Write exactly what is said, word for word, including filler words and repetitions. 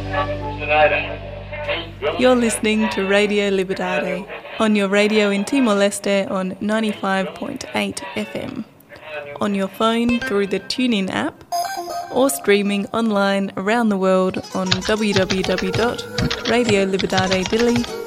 You're listening to Radio Libertad on your radio in Timor-Leste on ninety-five point eight F M, on your phone through the TuneIn app, or streaming online around the world on w w w dot radio libertad dili